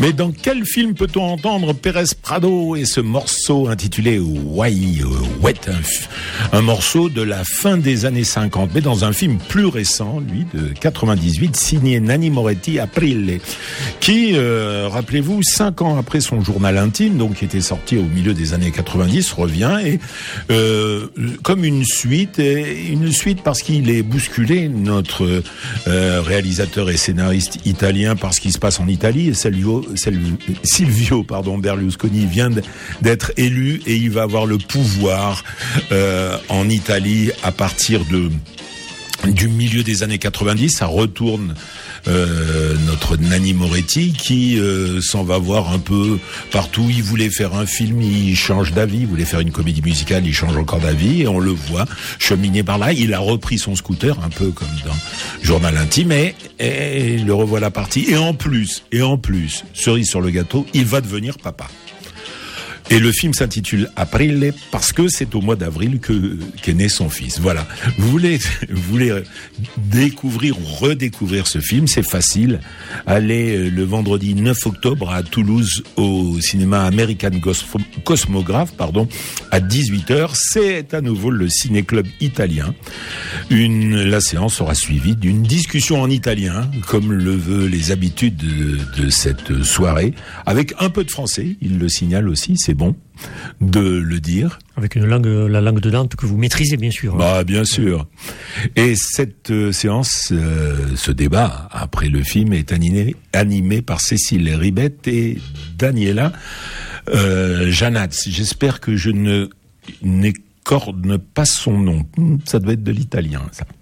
Mais dans quel film peut-on entendre Pérez Prado et ce morceau intitulé Why Wet, un morceau de la fin des années 50, mais dans un film plus récent, lui, de 98, signé Nanni Moretti, Aprile, qui, rappelez-vous, 5 ans après son journal intime, donc qui était sorti au milieu des années 90, revient et comme une suite parce qu'il est bousculé, notre réalisateur et scénariste italien, parce qu'il se passe en Italie, et Silvio Berlusconi vient d'être élu et il va avoir le pouvoir en Italie à partir du milieu des années 90. Ça retourne notre Nanni Moretti qui s'en va voir un peu partout. Il voulait faire un film, il change d'avis. Il voulait faire une comédie musicale, il change encore d'avis. Et on le voit cheminer par là. Il a repris son scooter, un peu comme dans Journal intime, et le revoilà parti. Et en plus, cerise sur le gâteau, il va devenir papa. Et le film s'intitule Aprile parce que c'est au mois d'avril qu'est né son fils. Voilà. Vous voulez découvrir ou redécouvrir ce film, c'est facile. Allez le vendredi 9 octobre à Toulouse au cinéma American Cosmographe, à 18h. C'est à nouveau le ciné-club italien. La séance sera suivie d'une discussion en italien, comme le veut les habitudes de cette soirée, avec un peu de français, il le signale aussi, c'est bon de le dire. Avec la langue de Dante que vous maîtrisez, bien sûr. Bah, bien sûr. Et cette séance, ce débat, après le film, est animé par Cécile Ribette et Daniela Janaz. J'espère que je n'écorne pas son nom. Ça doit être de l'italien, ça.